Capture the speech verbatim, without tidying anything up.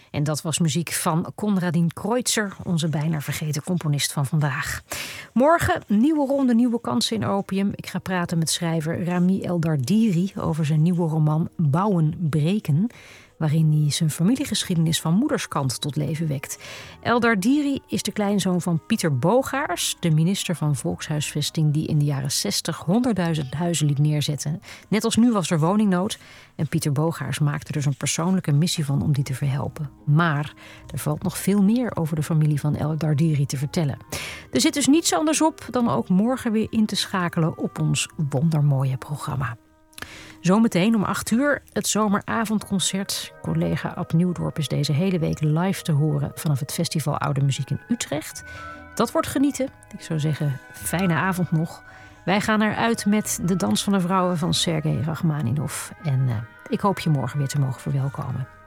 En dat was muziek van Konradin Kreutzer, onze bijna vergeten componist van vandaag. Morgen nieuwe ronde, nieuwe kansen in Opium. Ik ga praten met schrijver Rami Eldardiri over zijn nieuwe roman Bouwen, Breken, waarin hij zijn familiegeschiedenis van moederskant tot leven wekt. Eldardiri is de kleinzoon van Pieter Bogaers, de minister van Volkshuisvesting die in de jaren zestig honderdduizend huizen liet neerzetten. Net als nu was er woningnood en Pieter Bogaers maakte er dus een persoonlijke missie van om die te verhelpen. Maar er valt nog veel meer over de familie van Eldardiri te vertellen. Er zit dus niets anders op dan ook morgen weer in te schakelen op ons wondermooie programma. Zometeen om acht uur het zomeravondconcert. Collega Ab Nieuwdorp is deze hele week live te horen vanaf het Festival Oude Muziek in Utrecht. Dat wordt genieten. Ik zou zeggen, fijne avond nog. Wij gaan eruit met De Dans van de Vrouwen van Sergei Rachmaninov. En uh, ik hoop je morgen weer te mogen verwelkomen.